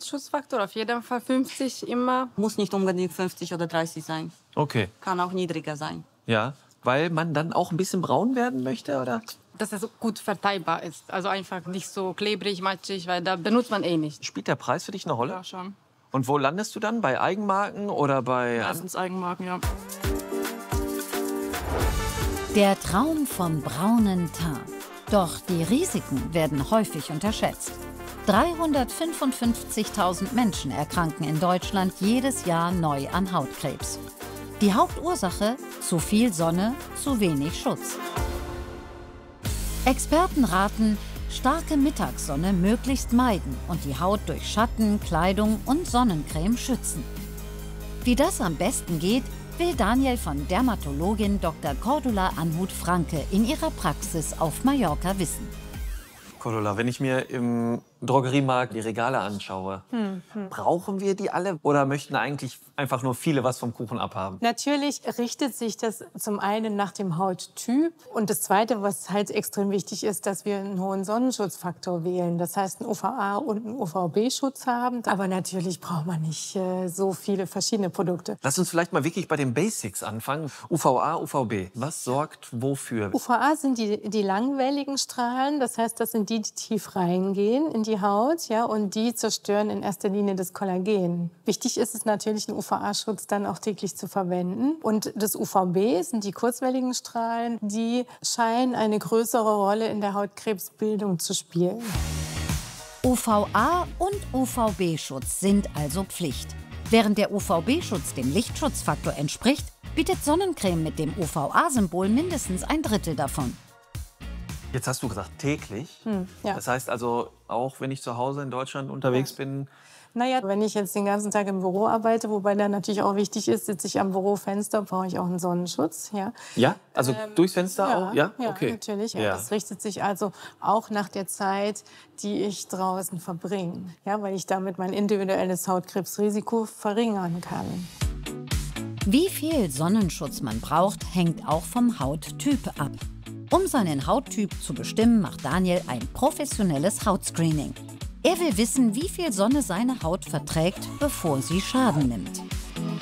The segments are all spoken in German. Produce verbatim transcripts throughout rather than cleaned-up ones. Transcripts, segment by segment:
Schutzfaktor auf jeden Fall fünfzig immer. Muss nicht unbedingt fünfzig oder dreißig sein. Okay. Kann auch niedriger sein. Ja, weil man dann auch ein bisschen braun werden möchte, oder? Dass es gut verteilbar ist. Also einfach nicht so klebrig, matschig, weil da benutzt man eh nicht. Spielt der Preis für dich eine Rolle? Ja, schon. Und wo landest du dann? Bei Eigenmarken oder bei... Meistens Eigenmarken, ja. Der Traum vom braunen Teint. Doch die Risiken werden häufig unterschätzt. dreihundertfünfundfünfzigtausend Menschen erkranken in Deutschland jedes Jahr neu an Hautkrebs. Die Hauptursache? Zu viel Sonne, zu wenig Schutz. Experten raten, starke Mittagssonne möglichst meiden und die Haut durch Schatten, Kleidung und Sonnencreme schützen. Wie das am besten geht, will Daniel von Dermatologin Doktor Cordula Anhut-Franke in ihrer Praxis auf Mallorca wissen. Cordula, wenn ich mir im Drogeriemarkt die Regale anschaue, hm, hm. brauchen wir die alle oder möchten eigentlich einfach nur viele was vom Kuchen abhaben? Natürlich richtet sich das zum einen nach dem Hauttyp und das Zweite, was halt extrem wichtig ist, dass wir einen hohen Sonnenschutzfaktor wählen. Das heißt, einen U V A- und einen U V B-Schutz haben. Aber natürlich braucht man nicht äh, so viele verschiedene Produkte. Lass uns vielleicht mal wirklich bei den Basics anfangen. U V A, U V B. Was sorgt wofür? U V A sind die, die langwelligen Strahlen. Das heißt, das sind die, die tief reingehen in die Haut, ja, und die zerstören in erster Linie das Kollagen. Wichtig ist es natürlich, einen U V A-Schutz dann auch täglich zu verwenden. Und das U V B sind die kurzwelligen Strahlen, die scheinen eine größere Rolle in der Hautkrebsbildung zu spielen. U V A und U V B-Schutz sind also Pflicht. Während der U V B-Schutz dem Lichtschutzfaktor entspricht, bietet Sonnencreme mit dem U V A-Symbol mindestens ein Drittel davon. Jetzt hast du gesagt, täglich. Hm, ja. Das heißt also, auch wenn ich zu Hause in Deutschland unterwegs bin? Naja, wenn ich jetzt den ganzen Tag im Büro arbeite, wobei da natürlich auch wichtig ist, sitze ich am Bürofenster, brauche ich auch einen Sonnenschutz. Ja, ja? Also ähm, durchs Fenster ja, auch? Ja, ja okay. natürlich. Ja. Ja. Das richtet sich also auch nach der Zeit, die ich draußen verbringe. Ja, weil ich damit mein individuelles Hautkrebsrisiko verringern kann. Wie viel Sonnenschutz man braucht, hängt auch vom Hauttyp ab. Um seinen Hauttyp zu bestimmen, macht Daniel ein professionelles Hautscreening. Er will wissen, wie viel Sonne seine Haut verträgt, bevor sie Schaden nimmt. Ich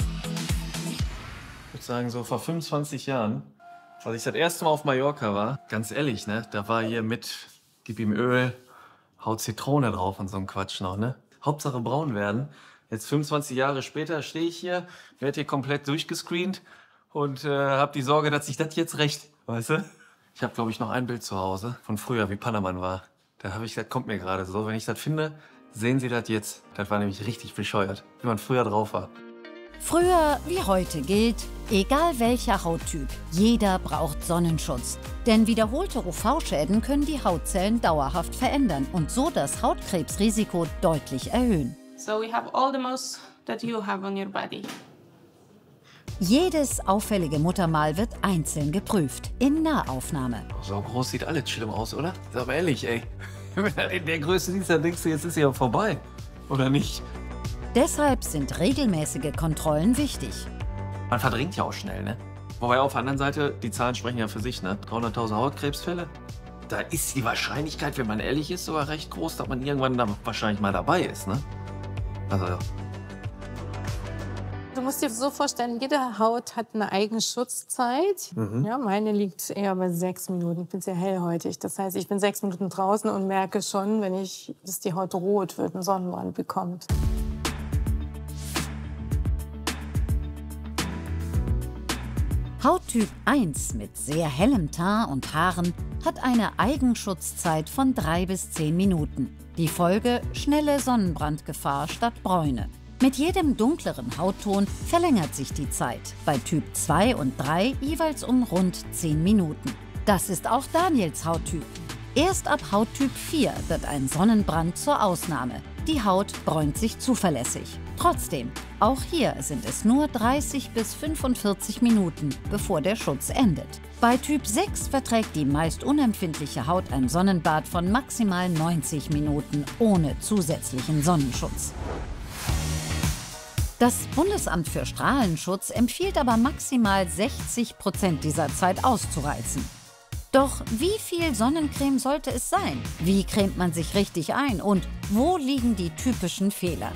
würde sagen, so vor fünfundzwanzig Jahren, als ich das erste Mal auf Mallorca war, ganz ehrlich, ne, da war hier mit, gib ihm Öl, haut Zitrone drauf und so ein Quatsch noch, ne? Hauptsache braun werden. Jetzt fünfundzwanzig Jahre später stehe ich hier, werde hier komplett durchgescreent und äh, habe die Sorge, dass sich das jetzt rächt, weißt du? Ich habe, glaube ich, noch ein Bild zu Hause von früher, wie Panama'n war. Da habe ich, das kommt mir gerade so. Wenn ich das finde, sehen Sie das jetzt. Das war nämlich richtig bescheuert, wie man früher drauf war. Früher wie heute gilt, egal welcher Hauttyp, jeder braucht Sonnenschutz. Denn wiederholte U V-Schäden können die Hautzellen dauerhaft verändern und so das Hautkrebsrisiko deutlich erhöhen. So we have all the most that you have on your body. Jedes auffällige Muttermal wird einzeln geprüft, in Nahaufnahme. So groß sieht alles schlimm aus, oder? Sag mal ehrlich, ey. Wenn du in der Größe siehst, dann denkst du, jetzt ist sie ja vorbei. Oder nicht? Deshalb sind regelmäßige Kontrollen wichtig. Man verdrängt ja auch schnell, ne? Wobei auf der anderen Seite, die Zahlen sprechen ja für sich, ne? dreihunderttausend Hautkrebsfälle. Da ist die Wahrscheinlichkeit, wenn man ehrlich ist, sogar recht groß, dass man irgendwann da wahrscheinlich mal dabei ist, ne? Also ja. Du musst dir so vorstellen, jede Haut hat eine eigene Schutzzeit. Mhm. Ja, meine liegt eher bei sechs Minuten. Ich bin sehr hellhäutig. Das heißt, ich bin sechs Minuten draußen und merke schon, wenn ich, dass die Haut rot wird, einen Sonnenbrand bekommt. Hauttyp eins mit sehr hellem Teint und Haaren hat eine Eigenschutzzeit von drei bis zehn Minuten. Die Folge: schnelle Sonnenbrandgefahr statt Bräune. Mit jedem dunkleren Hautton verlängert sich die Zeit, bei Typ zwei und drei jeweils um rund zehn Minuten. Das ist auch Daniels Hauttyp. Erst ab Hauttyp vier wird ein Sonnenbrand zur Ausnahme. Die Haut bräunt sich zuverlässig. Trotzdem, auch hier sind es nur dreißig bis fünfundvierzig Minuten, bevor der Schutz endet. Bei Typ sechs verträgt die meist unempfindliche Haut ein Sonnenbad von maximal neunzig Minuten ohne zusätzlichen Sonnenschutz. Das Bundesamt für Strahlenschutz empfiehlt aber maximal sechzig Prozent dieser Zeit auszureizen. Doch wie viel Sonnencreme sollte es sein? Wie cremt man sich richtig ein? Und wo liegen die typischen Fehler?